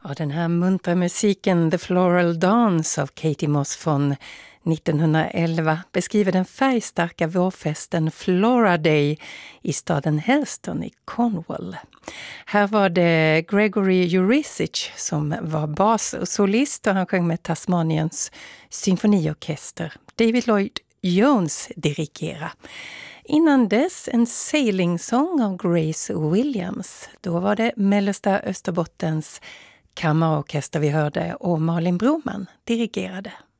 Ja, den här muntra musiken The Floral Dance av Katie Moss från 1911 beskriver den färgstarka vårfesten Flora Day i staden Helston i Cornwall. Här var det Gregory Urisic som var bassolist och han sjöng med Tasmaniens symfoniorkester. David Lloyd Jones dirigerade. Innan dess en sailing-sång av Grace Williams. Då var det Mellersta Österbottens kammarorkester vi hörde och Malin Broman dirigerade.